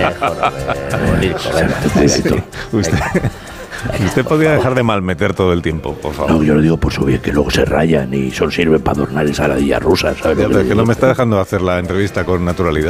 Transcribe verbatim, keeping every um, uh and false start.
Jorober, Usted, usted, usted podría dejar de malmeter todo el tiempo, por favor. No, yo lo digo por su bien, que luego se rayan y solo sirven para adornar ensaladillas rusas, ¿sabes? Ya, pero que no me está dejando hacer la entrevista con naturalidad.